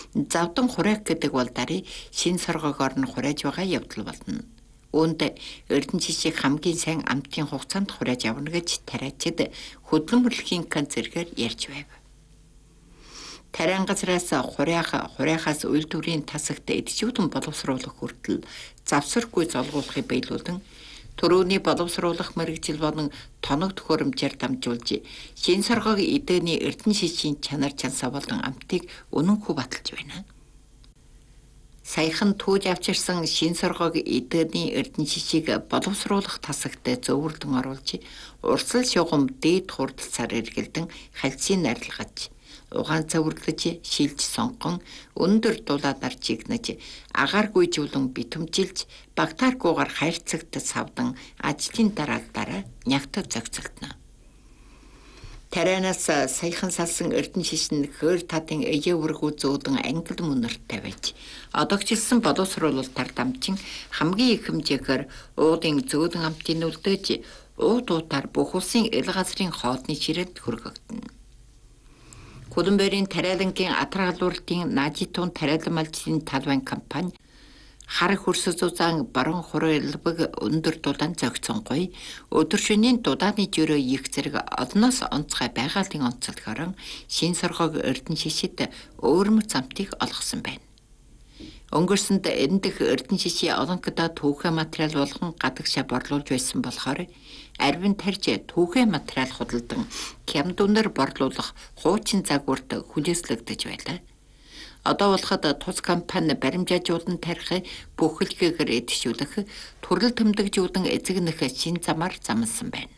Завдан хураах гэдэг бол дарыг шин соргоогоор нь хурааж байгаа явдал болно. Үүнд эрдэнэ жишийг хамгийн сайн амтын хугацаанд хурааж авна гэж тариачид хөдөлмөрлөхийн канцерээр ярьж байв. Тариан газраас хурайхаас үйлдвэрийн тасагт эдчүүдэн боловсруулах хүртэл завсаргүй золгуулахыг биелүүлэн төрөөний боловсруулах мэргэжил болон тоног төхөөрөмжээр дамжуулж шин соргоог эдээний эрдэнэ шишийн чанар чансаа болон амтыг үнэнхүү баталж байна. Саяхан тууж авчирсан шин соргоог эдээний эрдэнэ шишийг боловсруулах тасагт зөвөрлөн оруулж урсгал шугам дээд хурдцаар эргэлдэн хальцын арилгаж угаан цаврлаж шилж сонгон өндөр дулаадаар чигнэж агааргүй жуулан битэмжилж багтааргүйгээр хайрцагт савдан ажлын дараа нягтад зохицолтно. Тарианаас саяхан салсан эрдэнэ шиш нь хөр татын эевэргүү зөөдөн ангил мөнөрт тавьж одогчилсан боловсруулалтаар дамжин хамгийн их хэмжээгээр уудын зөөдөн амтын үлдээж ууд уутаар бүх улсын ил газрын хоолны ширээнд хүргэгдэнэ. Хөлбөмбөрийн тариалангийн атраалуултын Нажитун тариалан малжийн талбайн компани хар хөрсөс зузаан баруун хурлбэг өндөр дулаан зохицонгой өдөр шөнийн дудааны жөрөө их зэрэг олноос онцгой байгалийн онцлохоор шин соргоог эрдэнэ шишид өөрмөц амтыг олгосон байна. Өнгөрсөнд эндэх эрдэнэ шишийн олонхтой түүхэ материал болгон гадагшаа борлуулж байсан болохоор арвин тарж түүхэ материал худалдан хямдунаар борлуулах хуучин загварт хүлээслэгдэж байлаа. Одоо болоход тус компани баримжаажуулан тарих бүхэлдгээр эдшүүлэх төрөл тэмдэгжүүлэн эзэгнэх шин замаар замсан байна.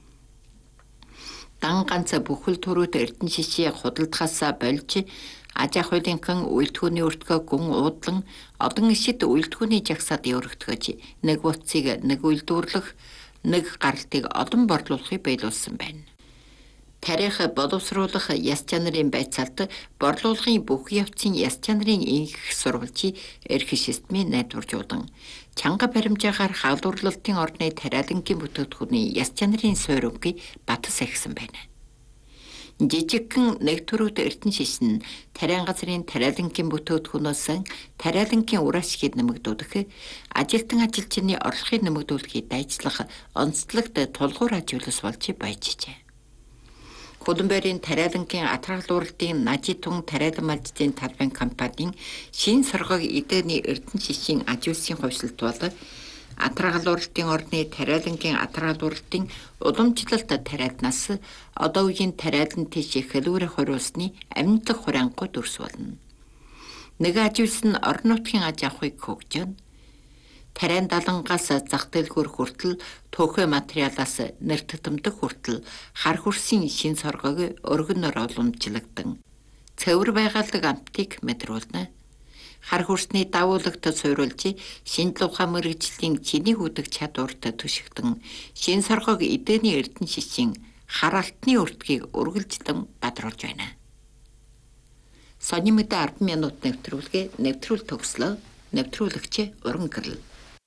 Дан ганц бүхэл төрөд эрдэнэ шишээ худалдахаас болж аж ахуйлынхан үйлдвэрийн өртгөө гүн уудлан олон ишид үйлдвэрийн жагсаад өргөтгөж нэг утсыг нэг үйлдвэрлэх нэг гаралтыг олон борлуулахыг биелүүлсэн байна. Тарих боловсруулах яс чанарын байцаалт борлуулгын бүх явцын яс чанарын их сурвалжийг эрх системийн найдваржуулан чанга баримжаагаар хаалуурлалтын орны тариалангийн бүтээгдэхүүний яс чанарын суурьныг батас ахисан байна. Жижигхэн нэг төрөд эрдэнэ шиш нь тариан газрын тариалангийн бүтээгдэхүүнөөс тариалангийн ур ашгийг нэмэгдүүлэх, ажилтан ажилчны орлогыг нэмэгдүүлэхийг дайчлах онцлогт тулгуур ажиглас болж баяжжээ. Хөлбөмбөрийн тариалангийн атраалуултын Нажитун тариалан малжийн талбайн компанийн шин соргоог эдээний эрдэнэ шишийн ажиулсан хувьсалт бол атраалуултын орны тариалангийн атраалуултын уламжлалт тариалнаас одоо үеийн тариалан тийш хэлүүрэ хориулсны амьдлах хураангуй дүрс болно. Нэг ажиулсан орон нутгийн аж ахуйг хөгжөөн тариан далангаас зах дэлгүүр хүртэл түүхэ материалаас нэртэтэмдэх хүртэл хар хөрсийн шин соргоог өргөнөөр уламжлагдан цэвэр байгаалдаг амтыг мэдрүүлнэ. Хар хөрсний давуулагт суйруулж шинжлэх ухаан мэргэжлийн чиний хүдэг чадварт түшигдэн шин соргоог эдээний эрдэнэ шишийн хар алтны өртгийг үргэлжлэн бадруулж байна. Сонин мэдээ 10 минут нэвтрүүлэг төгслөө. Нэвтрүүлэгч Уран Гэрэл.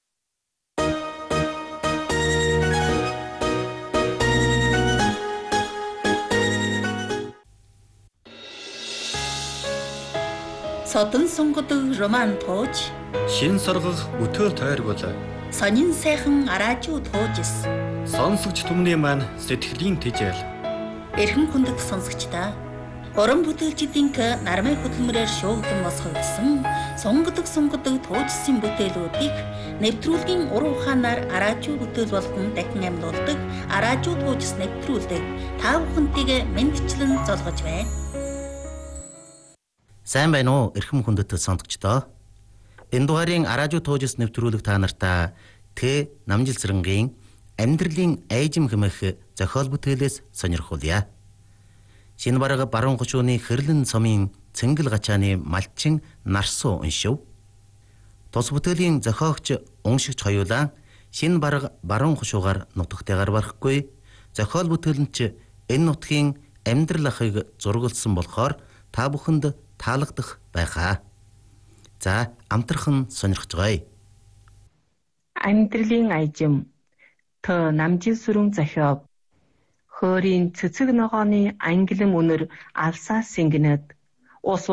Содон сонгодог роман тууж шин соргох бүтээл тойргол сонин сайхан араажуу туужс сонсогч түмний маань сэтгэлийн тэжээл эрхэм хүндэт сонсогчдаа уран бүтээлчдийн нармай хөдөлмөрөөр шуугдан босгогдсон сонгодог туужсын бүтээлүүдийг нэвтрүүлгийн уран ухаанаар араажуу бүтээл болгон дахин амьлуулдаг араажуу туужс нэвтрүүлдэг та бүхэнтэйг мэндчлэн золгож байна. Сайн байна уу эрхэм хүндэт сонсогчдоо. Энэ дугаарыг араажуу туужс нэвтрүүлэг та нартаа Намжилсрангийн амьдралын айжим хэмээх зохиол бүтээлээс сонирхуулъя. Шинэ бараг баруун гушууны хэрлэн сумын цэнгэл гачааны малчин нарсуу уншив. Тус бүтээлийн зохиогч уншигч хоёулаа шинэ бараг баруун гушуугаар нутагтайгаар барахгүй зохиол бүтээл нь ч энэ нутгийн амьдрал ахыг зургалсан болохоор та бүхэнд таалагдах байхаа. За амтрхан сонирхцгаая. Амьдралын айжим Намжилсүрэн зохиог хөөрийн цэцэг ногооны ангилан үнэр алсаас сингэнэд ус